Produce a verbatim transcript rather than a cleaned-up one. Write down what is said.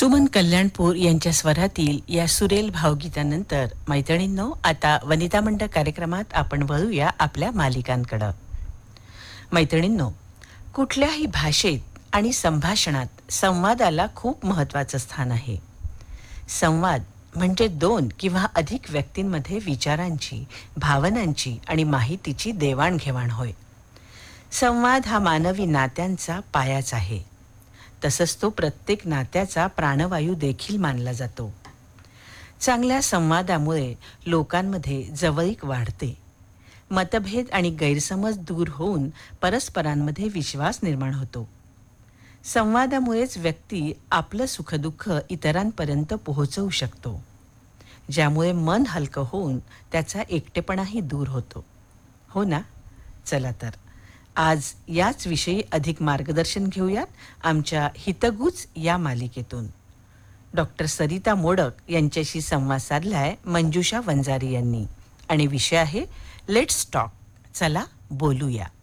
सुमन कल्याणपूर यांच्या स्वरातील या सुरेल भावगीतानंतर मैत्रिणींनो, आता वनिता मंडळ कार्यक्रमात आपण वळूया आपल्या मालिकांकडं. मैत्रिणींनो, कुठल्याही भाषेत आणि संभाषणात संवादाला खूप महत्त्वाचं स्थान आहे. संवाद म्हणजे दोन किंवा अधिक व्यक्तींमध्ये विचारांची, भावनांची आणि माहितीची देवाणघेवाण होय. संवाद हा मानवी नात्यांचा पायाच आहे. तसंच तो प्रत्येक नात्याचा प्राणवायू देखील मानला जातो. चांगल्या संवादामुळे लोकांमध्ये जवळीक वाढते. मतभेद आणि गैरसमज दूर होऊन परस्परांमध्ये विश्वास निर्माण होतो. संवादामुळेच व्यक्ती आपलं सुखदुःख इतरांपर्यंत पोहोचवू शकतो, ज्यामुळे मन हलकं होऊन त्याचा एकटेपणाही दूर होतो. हो ना? चला तर आज याच विषयी अधिक मार्गदर्शन घेऊयात आमच्या हितगुज या मालिकेतून. डॉक्टर सरिता मोडक यांच्याशी संवाद साधलाय मंजुषा वंजारी यांनी आणि विषय आहे लेट्स टॉक. चला बोलूया.